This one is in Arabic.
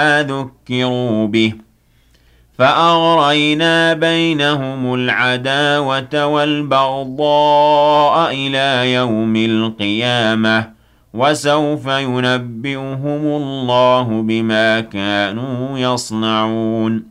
ذُكِّرُوا بِهِ فَأَغْرَيْنَا بَيْنَهُمُ الْعَدَاوَةَ وَالْبَغْضَاءَ إِلَىٰ يَوْمِ الْقِيَامَةِ ۚ وَسَوْفَ يُنَبِّئُهُمُ اللَّهُ بِمَا كَانُوا يَصْنَعُونَ